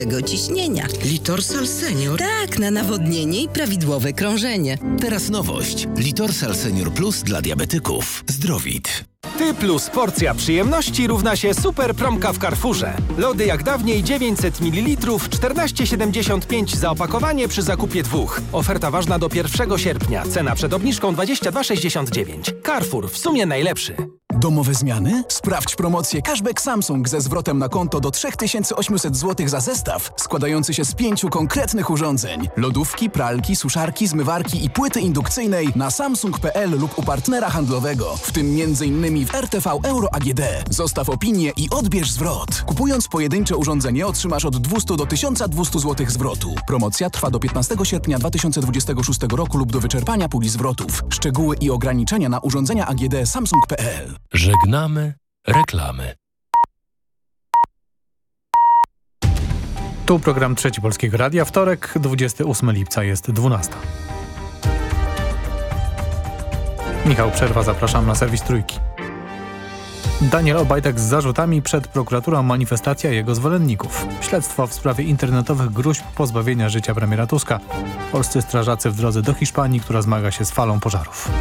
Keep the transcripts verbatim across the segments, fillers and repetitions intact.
ciśnienia. Litorsal Senior? Tak, na nawodnienie i prawidłowe krążenie. Teraz nowość. Litorsal Senior Plus dla diabetyków. Zdrowit. Ty plus porcja przyjemności równa się super promka w Carrefourze. Lody jak dawniej dziewięćset mililitrów, czternaście siedemdziesiąt pięć za opakowanie przy zakupie dwóch. Oferta ważna do pierwszego sierpnia. Cena przed obniżką dwadzieścia dwa sześćdziesiąt dziewięć. Carrefour, w sumie najlepszy. Domowe zmiany? Sprawdź promocję Cashback Samsung ze zwrotem na konto do trzy tysiące osiemset złotych za zestaw składający się z pięciu konkretnych urządzeń. Lodówki, pralki, suszarki, zmywarki i płyty indukcyjnej na samsung kropka p l lub u partnera handlowego, w tym między innymi w R T V Euro A G D. Zostaw opinię i odbierz zwrot. Kupując pojedyncze urządzenie otrzymasz od dwieście do tysiąca dwustu złotych zwrotu. Promocja trwa do piętnastego sierpnia dwa tysiące dwudziestego szóstego roku lub do wyczerpania puli zwrotów. Szczegóły i ograniczenia na urządzenia A G D samsung kropka p l. Żegnamy reklamy. Tu program Trzeci Polskiego Radia. Wtorek, dwudziestego ósmego lipca, jest dwunasta. Michał Przerwa, zapraszam na serwis Trójki. Daniel Obajtek z zarzutami przed prokuraturą, manifestacja jego zwolenników. Śledztwo w sprawie internetowych gróźb pozbawienia życia premiera Tuska. Polscy strażacy w drodze do Hiszpanii, która zmaga się z falą pożarów.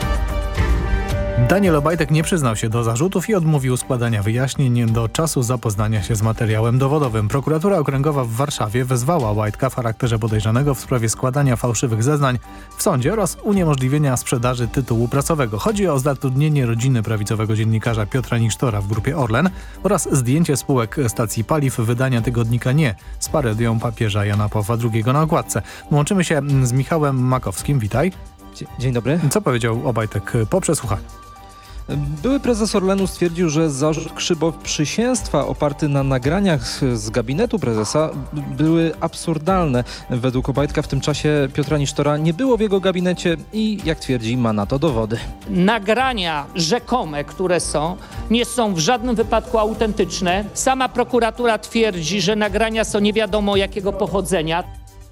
Daniel Obajtek nie przyznał się do zarzutów i odmówił składania wyjaśnień do czasu zapoznania się z materiałem dowodowym. Prokuratura Okręgowa w Warszawie wezwała Obajtka w charakterze podejrzanego w sprawie składania fałszywych zeznań w sądzie oraz uniemożliwienia sprzedaży tytułu prasowego. Chodzi o zatrudnienie rodziny prawicowego dziennikarza Piotra Nisztora w grupie Orlen oraz zdjęcie spółek stacji paliw wydania tygodnika Nie z parodią papieża Jana Pawła drugiego na okładce. Łączymy się z Michałem Makowskim. Witaj. Dzień dobry. Co powiedział Obajtek po przesłuchaniu? Były prezes Orlenu stwierdził, że zarzut krzywoprzysięstwa oparty na nagraniach z gabinetu prezesa były absurdalne. Według Obajtka w tym czasie Piotra Nisztora nie było w jego gabinecie i, jak twierdzi, ma na to dowody. Nagrania rzekome, które są, nie są w żadnym wypadku autentyczne. Sama prokuratura twierdzi, że nagrania są nie wiadomo jakiego pochodzenia.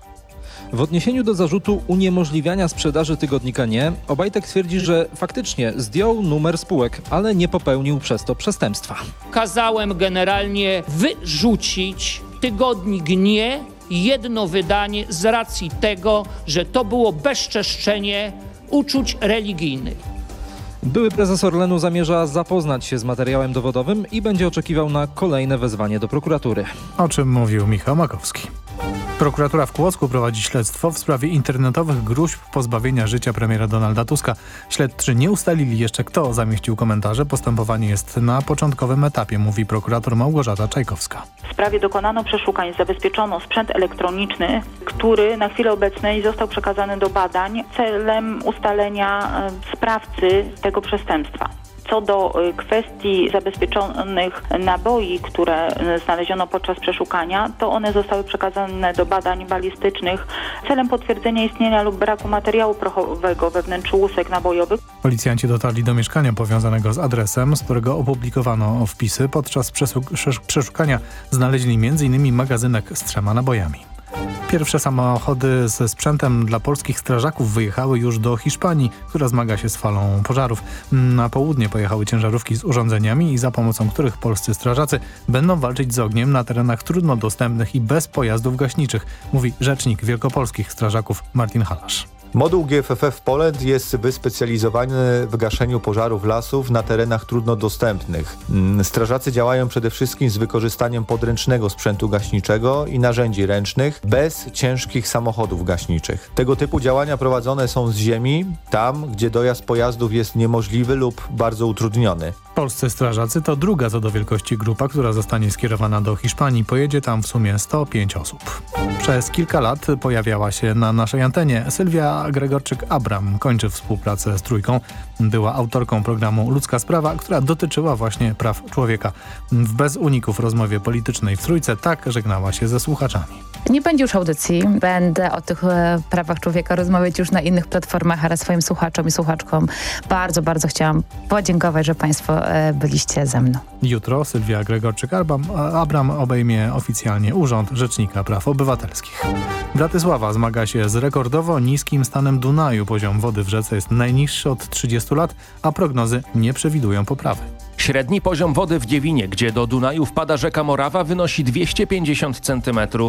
W odniesieniu do zarzutu uniemożliwiania sprzedaży tygodnika Nie, Obajtek twierdzi, że faktycznie zdjął numer spółek, ale nie popełnił przez to przestępstwa. Kazałem generalnie wyrzucić tygodnik Nie, jedno wydanie z racji tego, że to było bezczeszczenie uczuć religijnych. Były prezes Orlenu zamierza zapoznać się z materiałem dowodowym i będzie oczekiwał na kolejne wezwanie do prokuratury. O czym mówił Michał Makowski. Prokuratura w Kłodzku prowadzi śledztwo w sprawie internetowych gróźb pozbawienia życia premiera Donalda Tuska. Śledczy nie ustalili jeszcze, kto zamieścił komentarze. Postępowanie jest na początkowym etapie, mówi prokurator Małgorzata Czajkowska. W sprawie dokonano przeszukań, zabezpieczono sprzęt elektroniczny, który na chwilę obecną został przekazany do badań celem ustalenia sprawcy tego przestępstwa. Co do kwestii zabezpieczonych naboi, które znaleziono podczas przeszukania, to one zostały przekazane do badań balistycznych celem potwierdzenia istnienia lub braku materiału prochowego we wnętrzu łusek nabojowych. Policjanci dotarli do mieszkania powiązanego z adresem, z którego opublikowano wpisy. Podczas przeszukania znaleźli między innymi magazynek z trzema nabojami. Pierwsze samochody ze sprzętem dla polskich strażaków wyjechały już do Hiszpanii, która zmaga się z falą pożarów. Na południe pojechały ciężarówki z urządzeniami i za pomocą których polscy strażacy będą walczyć z ogniem na terenach trudno dostępnych i bez pojazdów gaśniczych, mówi rzecznik wielkopolskich strażaków Martin Halasz. Moduł G F F F Poland jest wyspecjalizowany w gaszeniu pożarów lasów na terenach trudno dostępnych. Strażacy działają przede wszystkim z wykorzystaniem podręcznego sprzętu gaśniczego i narzędzi ręcznych bez ciężkich samochodów gaśniczych. Tego typu działania prowadzone są z ziemi, tam gdzie dojazd pojazdów jest niemożliwy lub bardzo utrudniony. Polscy strażacy to druga co do wielkości grupa, która zostanie skierowana do Hiszpanii. Pojedzie tam w sumie sto pięć osób. Przez kilka lat pojawiała się na naszej antenie Sylwia Gregorczyk-Abram. Kończy współpracę z Trójką. Była autorką programu Ludzka Sprawa, która dotyczyła właśnie praw człowieka. W Bez uników rozmowie politycznej w Trójce tak żegnała się ze słuchaczami. Nie będzie już audycji. Będę o tych e, prawach człowieka rozmawiać już na innych platformach, ale swoim słuchaczom i słuchaczkom bardzo, bardzo chciałam podziękować, że Państwo e, byliście ze mną. Jutro Sylwia Gregorczyk-Abram obejmie oficjalnie Urząd Rzecznika Praw Obywatelskich. Bratysława zmaga się z rekordowo niskim stanem Dunaju. Poziom wody w rzece jest najniższy od trzydziestu lat, a prognozy nie przewidują poprawy. Średni poziom wody w Dziewinie, gdzie do Dunaju wpada rzeka Morawa, wynosi dwieście pięćdziesiąt centymetrów.